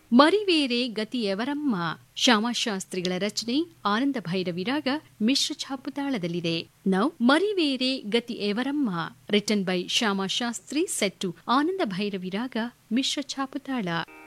ಮರಿವೇರೆ ಗತಿಯವರಮ್ಮ ಶ್ಯಾಮಶಾಸ್ತ್ರಿಗಳ ರಚನೆ ಆನಂದ ಭೈರವಿರಾಗ ಮಿಶ್ರ ಛಾಪುತಾಳದಲ್ಲಿದೆ. Now ಮರಿವೇರೆ ಗತಿಯವರಮ್ಮ written by Shyamashastri set to Ananda ಭೈರವಿರಾಗ Mishra ಛಾಪುತಾಳ.